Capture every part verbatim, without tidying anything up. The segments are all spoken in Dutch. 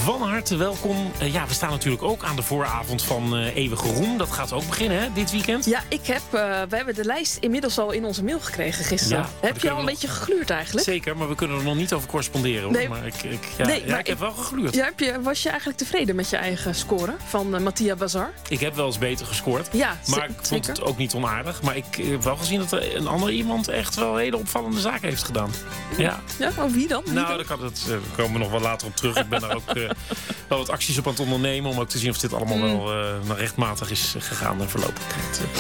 van harte welkom. Uh, ja, we staan natuurlijk ook aan de vooravond van uh, Eeuwige Roem. Dat gaat ook beginnen, hè, dit weekend. Ja, ik heb, uh, we hebben de lijst inmiddels al in onze mail gekregen gisteren. Ja, heb je al een nog... beetje gegluurd eigenlijk? Zeker, maar we kunnen er nog niet over corresponderen. Hoor. Nee, maar ik, ik, ja, nee, ja, maar ik heb ik, wel gegluurd. Ja, heb je, was je eigenlijk tevreden met je eigen score van uh, Mattia Bazar? Ik heb wel eens beter gescoord. Ja, maar ik vond het ook niet onaardig. Maar ik heb wel gezien dat er een ander iemand echt wel hele opvallende zaken heeft gedaan. Ja, ja maar wie dan? Wie nou, dan? daar kan het, uh, daar komen we nog wel later op terug. Ik ben daar ook uh, wel wat acties op aan het ondernemen. Om ook te zien of dit allemaal mm. wel uh, rechtmatig is gegaan en verlopen. Het, uh,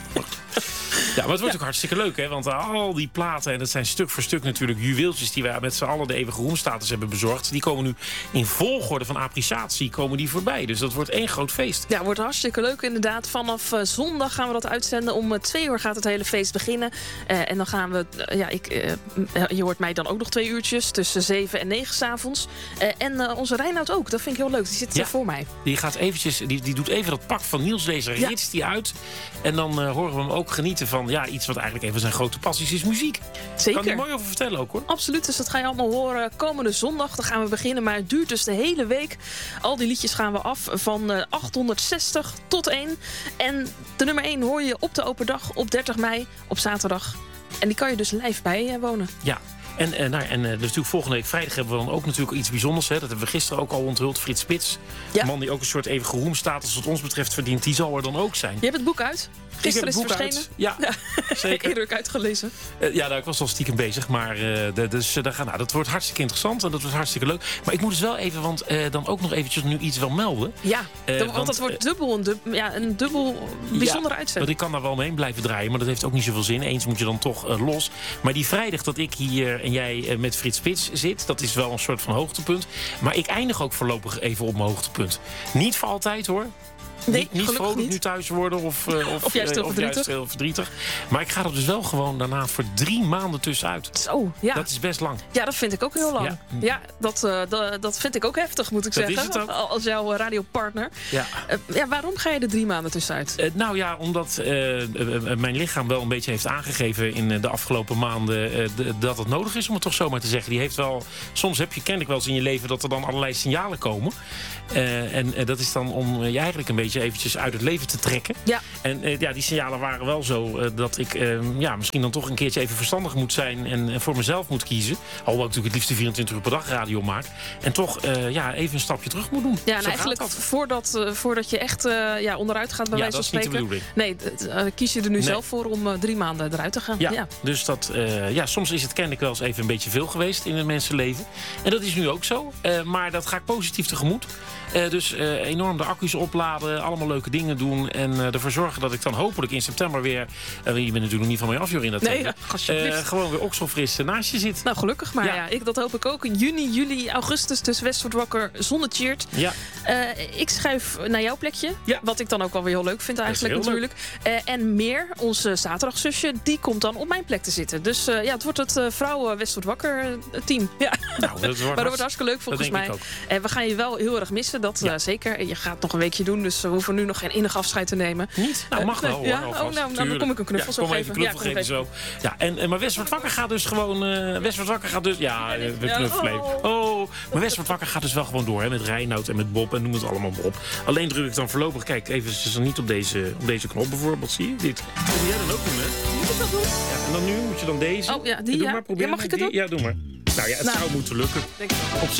Ja, maar het wordt ja. ook hartstikke leuk, hè? Want al die platen, en dat zijn stuk voor stuk natuurlijk juweeltjes die wij met z'n allen de Eeuwige Roemstatus hebben bezorgd, die komen nu in volgorde van appreciatie komen die voorbij. Dus dat wordt één groot feest. Ja, het wordt hartstikke leuk inderdaad. Vanaf uh, zondag gaan we dat uitzenden. Om uh, twee uur gaat het hele feest beginnen. Uh, en dan gaan we, uh, ja, ik, uh, je hoort mij dan ook nog twee uurtjes, tussen zeven en negen 's avonds. Uh, en uh, onze Reinoud ook, dat vind ik heel leuk. Die zit ja. uh, voor mij. Die gaat eventjes, die, die doet even dat pak van Niels Lezer, ja. ritst die uit. En dan uh, horen we hem ook genieten van ja, iets wat eigenlijk een van zijn grote passies is, muziek. Zeker. Kan hij mooi over vertellen ook, hoor. Absoluut, dus dat ga je allemaal horen komende zondag. Dan gaan we beginnen, maar het duurt dus de hele week. Al die liedjes gaan we af van uh, achthonderdzestig tot één. En de nummer één hoor je op de open dag op dertig mei, op zaterdag. En die kan je dus live bijwonen. Ja. En, uh, nou, en uh, dus natuurlijk volgende week vrijdag hebben we dan ook natuurlijk iets bijzonders. Hè? Dat hebben we gisteren ook al onthuld. Frits Spits. Ja. Een man die ook een soort Eeuwige Roemstatus wat ons betreft verdient. Die zal er dan ook zijn. Je hebt het boek uit? Gisteren is het verschenen? Uit. Ja, ja. Zeker. Eerder uitgelezen. Uh, ja, nou, ik was al stiekem bezig. Maar uh, de, dus, uh, dat, nou, dat wordt hartstikke interessant. En dat wordt hartstikke leuk. Maar ik moet dus wel even, want uh, dan ook nog eventjes nu iets wel melden. Ja, uh, want, want dat wordt dubbel een, dub, ja, een dubbel bijzondere ja, uitzending. Want ik kan daar wel omheen blijven draaien. Maar dat heeft ook niet zoveel zin. Eens moet je dan toch uh, los. Maar die vrijdag dat ik hier en jij uh, met Frits Spits zit, dat is wel een soort van hoogtepunt. Maar ik eindig ook voorlopig even op mijn hoogtepunt. Niet voor altijd, hoor. Nee, niet niet vrolijk niet. nu thuis worden of, uh, of, of juist heel uh, of verdrietig. Juist heel verdrietig. Maar ik ga er dus wel gewoon daarna voor drie maanden tussenuit. Zo, ja. Dat is best lang. Ja, dat vind ik ook heel lang. Ja, ja dat, uh, dat, dat vind ik ook heftig, moet ik dat zeggen. Is het ook. Als jouw radiopartner. Ja. Uh, ja, waarom ga je er drie maanden tussenuit? Uh, nou ja, omdat uh, uh, mijn lichaam wel een beetje heeft aangegeven in de afgelopen maanden uh, de, dat het nodig is, om het toch zo maar te zeggen. Die heeft wel, soms heb je, ken ik wel eens in je leven, dat er dan allerlei signalen komen. Uh, en uh, dat is dan om je eigenlijk een beetje eventjes uit het leven te trekken. Ja. En uh, ja, die signalen waren wel zo uh, dat ik uh, ja, misschien dan toch een keertje even verstandig moet zijn en uh, voor mezelf moet kiezen. Alhoewel ik natuurlijk het liefst vierentwintig uur per dag radio maak. En toch uh, ja, even een stapje terug moet doen. Ja, en eigenlijk voordat, uh, voordat je echt uh, ja, onderuit gaat bij ja, wijze van spreken. Dat is niet de bedoeling. Nee, uh, kies je er nu nee. zelf voor om uh, drie maanden eruit te gaan. Ja, ja. dus dat, uh, ja, soms is het kennelijk wel eens even een beetje veel geweest in een mensenleven. En dat is nu ook zo. Uh, maar dat ga ik positief tegemoet. Uh, dus uh, enorm de accu's opladen, allemaal leuke dingen doen. En uh, ervoor zorgen dat ik dan hopelijk in september weer... Uh, je bent natuurlijk nog niet van mij af, Jorien, dat nee, uh, gewoon weer okselfris naast je zit. Nou, gelukkig maar. Ja. Ja, ik, dat hoop ik ook. In juni, juli, augustus, dus West wordt wakker zonder Tjeerd. Ja. Uh, ik schuif naar jouw plekje. Ja. Wat ik dan ook wel weer heel leuk vind eigenlijk natuurlijk. Uh, en Meer, onze zaterdagszusje, die komt dan op mijn plek te zitten. Dus uh, ja, het wordt het uh, vrouw West wordt wakker team. Ja. Nou, dat wordt maar dat wordt hartstikke leuk volgens mij. En we gaan je wel heel erg missen, dat ja. uh, zeker. Je gaat nog een weekje doen, dus we hoeven nu nog geen innig afscheid te nemen. Niet? Nou, mag wel. Uh, ja? Oh, nou, nou, dan kom ik een knuffel ja, zo kom even geven. Knuffel ja, geven zo. Ja, en, en, maar West wordt wakker gaat dus gewoon... Uh, West wordt wakker gaat dus... Ja, we knuffelen even. Oh, maar West wordt wakker gaat dus wel gewoon door. Hè, met Reinoud en met Bob en noem het allemaal maar op. Alleen druk ik dan voorlopig... Kijk, even is er niet op deze, op deze knop bijvoorbeeld. Zie je dit? Dat moet jij dan ook doen, hè? Moet ik dat doen? Ja, en dan nu moet je dan deze. Oh ja, die doe ja. maar, probeer ja, mag ik het die. doen? Ja, doe maar. Nou ja, het nou, zou moeten lukken. Denk ik wel. Op